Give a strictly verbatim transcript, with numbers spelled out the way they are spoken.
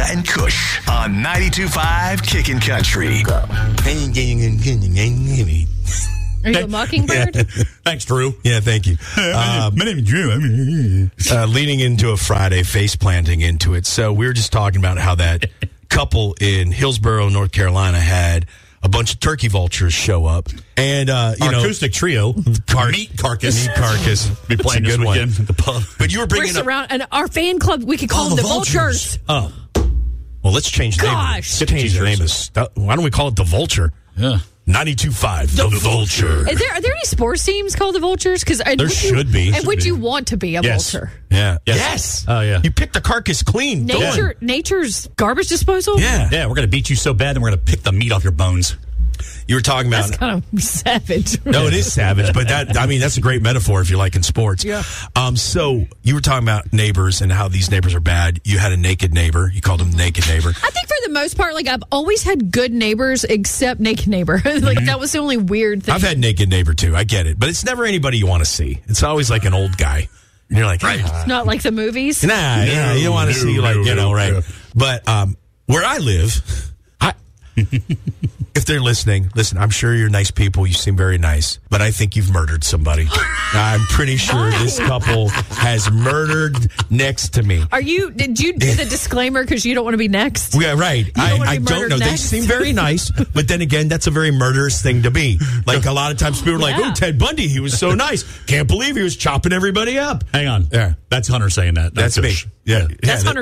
and Kush on ninety-two point five Kickin' Country. Are you a mockingbird? Yeah. Thanks, Drew. Yeah, thank you. Uh, my name is Drew. uh, leading into a Friday, face planting into it. So we were just talking about how that couple in Hillsborough, North Carolina, had a bunch of turkey vultures show up, and uh, you Our know, acoustic trio, car- Meat Carcass, Meat Carcass, be playing It's a this good weekend one. at the pub. But you were We're bringing up. surround- and our fan club, we could call Oh, them the the Vultures. Oh, Well, let's change the name. Gosh. Let's change the name. Of stu- Why don't we call it the Vulture? yeah. ninety-two point five The, Vulture. Is there, are there any sports teams called the Vultures? Because There should be. And Should would be. you want to be a Yes. vulture? Yeah. Yes. Oh, yeah. You picked the carcass clean. Go on. Nature, nature's garbage disposal? Yeah. Yeah, we're going to beat you so bad, and we're going to pick the meat off your bones. You were talking about. That's kind of savage. No, it is savage, but that, I mean, that's a great metaphor if you like in sports. Yeah. Um, so you were talking about neighbors and how these neighbors are bad. You had a naked neighbor. You called him naked neighbor. I think for the most part, like I've always had good neighbors except naked neighbor. like Mm-hmm. that was the only weird thing. I've had naked neighbor too. I get it, but it's never anybody you want to see. It's always like an old guy. And you're like, right. It's not like the movies. Nah, yeah, you don't want to no, see like, no, you know, no, right. no. But um, where I live, I, if they're listening, listen, I'm sure you're nice people. You seem very nice, but I think you've murdered somebody. I'm pretty sure this couple has murdered next to me. Are you? Did you do the disclaimer because you don't want to be next? Yeah, right. don't I, wanna I be don't murdered know. They next? seem very nice, but then again, that's a very murderous thing to be. Like a lot of times people are like, Yeah. oh, Ted Bundy, he was so nice. Can't believe he was chopping everybody up. Hang on. Yeah. That's Hunter saying that. That's me. Kush. Yeah. That's yeah, Hunter